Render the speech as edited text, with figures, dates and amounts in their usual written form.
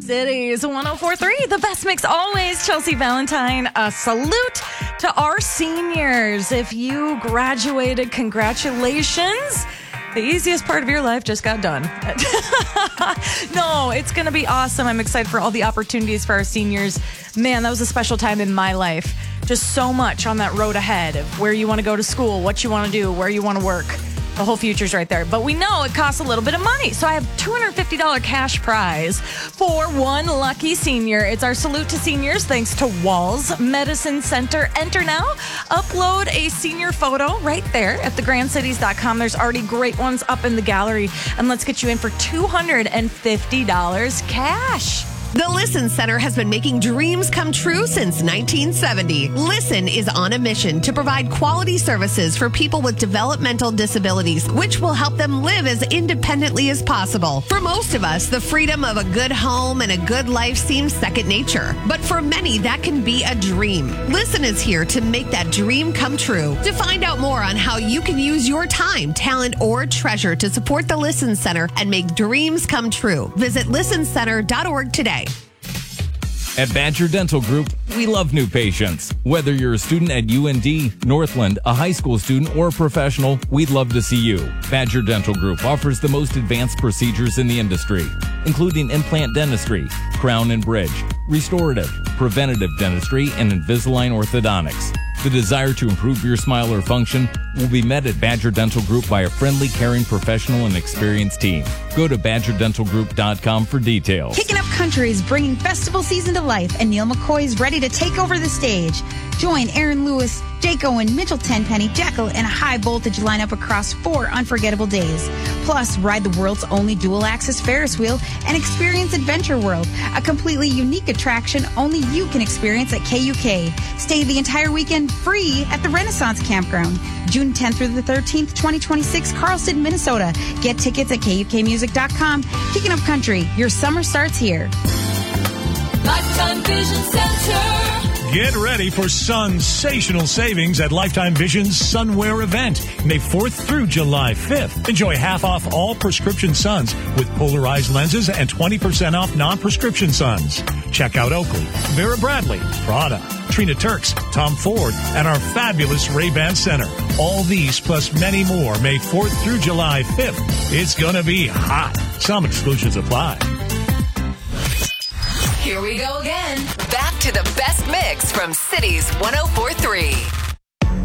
Cities 104.3, the best mix always. Chelsea Valentine, a salute to our seniors. If you graduated, congratulations. The easiest part of your life just got done. No, it's going to be awesome. I'm excited for all the opportunities for our seniors. Man, that was a special time in my life. Just so much on that road ahead of where you want to go to school, what you want to do, where you want to work. The whole future's right there. But we know it costs a little bit of money. So I have $250 cash prize for one lucky senior. It's our salute to seniors thanks to Walls Medicine Center. Enter now. Upload a senior photo right there at thegrandcities.com. There's already great ones up in the gallery. And let's get you in for $250 cash. The Listen Center has been making dreams come true since 1970. Listen is on a mission to provide quality services for people with developmental disabilities, which will help them live as independently as possible. For most of us, the freedom of a good home and a good life seems second nature. But for many, that can be a dream. Listen is here to make that dream come true. To find out more on how you can use your time, talent, or treasure to support the Listen Center and make dreams come true, visit listencenter.org today. At Badger Dental Group, we love new patients. Whether you're a student at UND, Northland, a high school student, or a professional, we'd love to see you. Badger Dental Group offers the most advanced procedures in the industry, including implant dentistry, crown and bridge, restorative, preventative dentistry, and Invisalign orthodontics. The desire to improve your smile or function will be met at Badger Dental Group by a friendly, caring, professional, and experienced team. Go to badgerdentalgroup.com for details. Kicking Up Country is bringing festival season to life, and Neil McCoy is ready to take over the stage. Join Aaron Lewis, Jake Owen, Mitchell Tenpenny, Jekyll, and a high-voltage lineup across 4 unforgettable days. Plus, ride the world's only dual-axis Ferris wheel and experience Adventure World, a completely unique attraction only you can experience at KUK. Stay the entire weekend free at the Renaissance Campground. June 10th through the 13th, 2026, Carlston, Minnesota. Get tickets at KUKmusic.com. Kicking Up Country, your summer starts here. Lifetime Vision Center. Get ready for sensational savings at Lifetime Vision's Sunwear event, May 4th through July 5th. Enjoy half off all prescription suns with polarized lenses and 20% off non-prescription suns. Check out Oakley, Vera Bradley, Prada, Trina Turks, Tom Ford, and our fabulous Ray-Ban Center. All these plus many more May 4th through July 5th. It's going to be hot. Some exclusions apply. Here we go again. Back to the best mix from Cities 104.3.